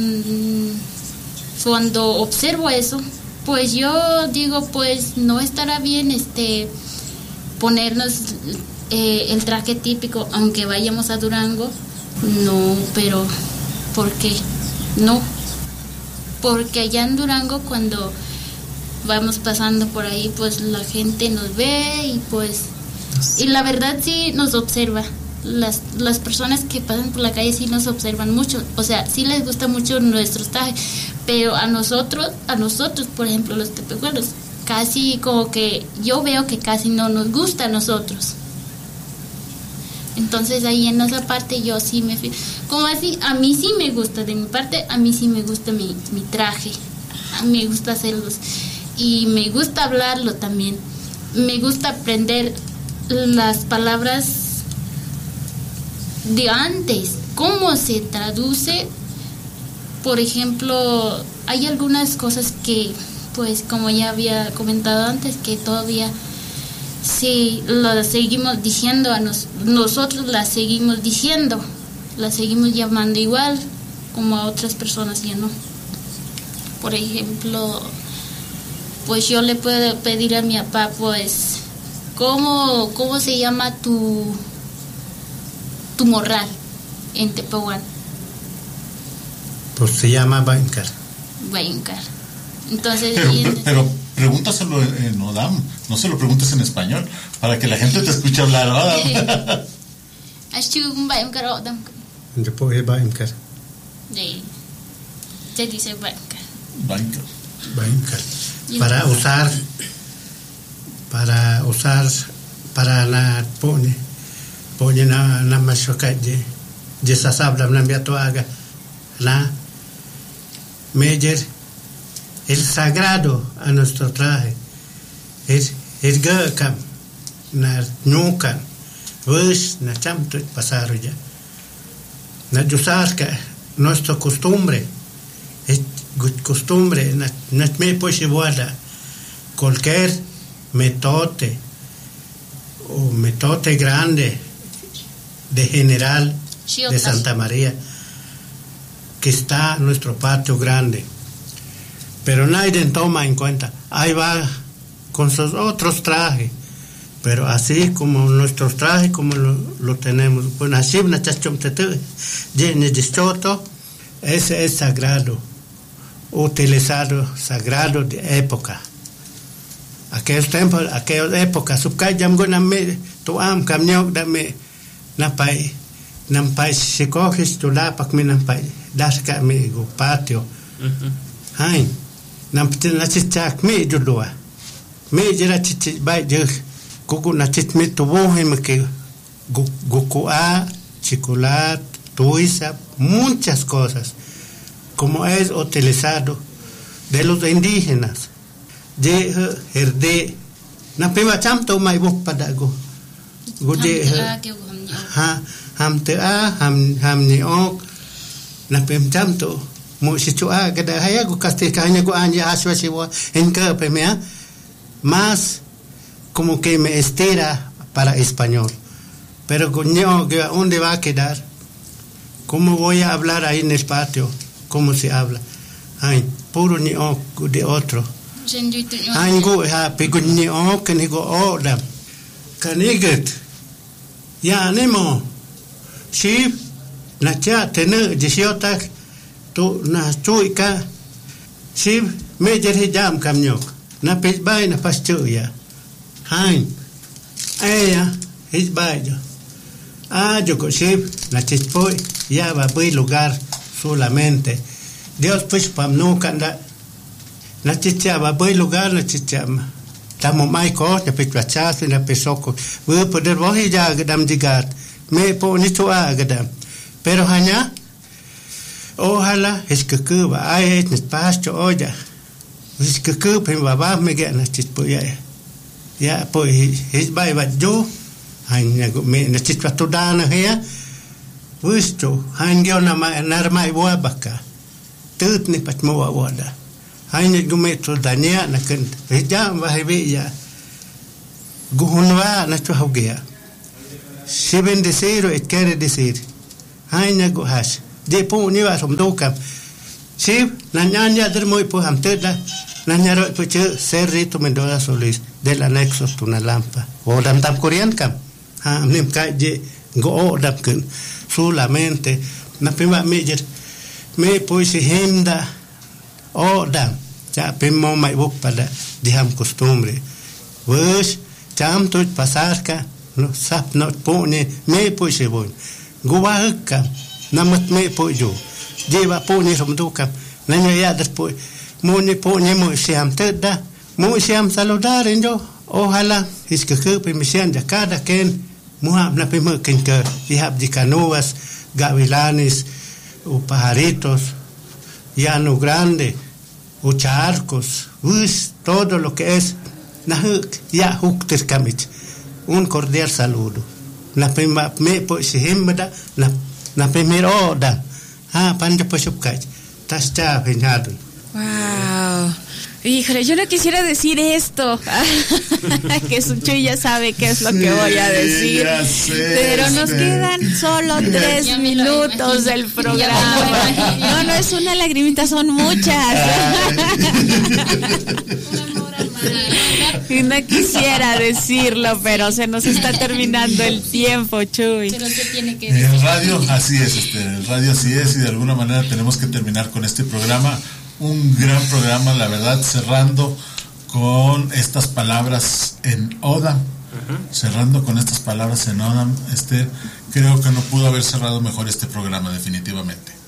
Cuando observo eso, pues yo digo, pues no estará bien ponernos el traje típico aunque vayamos a Durango. No, pero ¿por qué? No, porque allá en Durango cuando vamos pasando por ahí, pues la gente nos ve y la verdad sí nos observa. Las personas que pasan por la calle sí nos observan mucho, o sea, sí les gusta mucho nuestros trajes, pero a nosotros, por ejemplo, los tepehuelos, casi como que yo veo que casi no nos gusta a nosotros. Entonces ahí en esa parte yo sí como así, a mí sí me gusta, de mi parte, a mí sí me gusta mi traje, a mí me gusta hacerlos y me gusta hablarlo también, me gusta aprender las palabras de antes, cómo se traduce. Por ejemplo, hay algunas cosas que, pues como ya había comentado antes, que todavía sí las seguimos diciendo, nosotros las seguimos diciendo, las seguimos llamando igual como a otras personas ya no. Por ejemplo, pues yo le puedo pedir a mi papá, pues, ¿cómo se llama tu morral en Tepehuán? Pues se llama Baincar. Entonces, pero pregúntaselo en Odam, no se lo preguntes en español, para que la gente te escuche hablar Odam. Yo puedo ir Baincar. Se dice Baincar. Para la pone na mashokaje je sasabla na biato haga la mejer el sagrado a nuestro traje es gakam na nunca vos na chamto pasaro ya na jusarka nuestra costumbre es costumbre na me puede guardar cualquier metote o metote grande de General de Santa María que está en nuestro patio grande, pero nadie toma en cuenta. Ahí va con sus otros trajes, pero así como nuestros trajes como lo tenemos, pues así ese es sagrado, utilizado, sagrado de época. Aquellos tiempos, aquellas épocas, subcay jamguna me tu am camño dame napai si coges tu lapak me napai das ka me go patio hai nampitin na chichak me judua me jira chichi bai je kuku na chich me tu bohe me que gukua chocolate tuisa muchas cosas como es utilizado de los indígenas je herde na pima chamto mai bok padago gode ham ni ok na pim chamto mo situa gada haya go kaste kanya go anya aswa siwa en ka pemea más como que me estira para español, pero coño, ¿dónde va a quedar? ¿Cómo voy a hablar ahí en el patio? ¿Cómo se habla? Ay, puro ni de otro. Ay, go ha pego ni que ni go oda. Kaniget. Ya nemo. Si na cha tener disiota tu na chuika. Si me jere jam kamnyok. Na pej bai na pascho ya. Ay. Ella es vaya. Yo coché la chispoy ya va a lugar solamente. Dios pues pam no canda. La chicha va a lugar la chicha. Estamos más cosas, la pechuachas, la pesoco. Voy a poder vos ya gadam digat. Me pone tu agadam. Pero hanya, ojalá es que cuba, ay, es pasto, oya. Es que cuba, en babá me gana chispoy ya. Ya, pues, es vaya yo. Hanya me na chitwa tudana hea wisto hanya na narmai wabaka tut ni patmo wada hanya gume tudania na kan ja va ya guhunwa na tu haugia 70 et quere decir hanya go hash de po ni va som dokam Sí, naña del muy pues amteda, naña pues Cerrito Mendoza Solís del anexo Tunalampa. O dam Korean cam. Nim calle go dam kun solamente na prima me pues hemda o dam. Ya pemo mai buk pada diham costumbre. Pues cham tu pasarca no sap no pone me pues se voy. Guaca namat me pues yo. Lleva pone romduca. Naña ya después mone pone muy siam teda muy siam saludar en yo. Ojalá es que me sean ya cada quien muhab na pemo que hab de canoas, gavilanes o pajaritos, llano grande o charcos, todo lo que es ya hukter kamich. Un cordial saludo. La primera me pues hembra la primera oda. Panja pues upkach. Tascha peñado. Wow. Híjole, yo no quisiera decir esto, que Chuy ya sabe qué es lo que voy a decir, pero nos quedan solo 3 minutos del programa. No es una lagrimita, son muchas. Y no quisiera decirlo, pero se nos está terminando el tiempo, Chuy. Pero se tiene que decir. El radio así es, el radio así es, y de alguna manera tenemos que terminar con este programa. Un gran programa, la verdad, cerrando con estas palabras en Oda. Cerrando con estas palabras en Oda, creo que no pudo haber cerrado mejor este programa, definitivamente.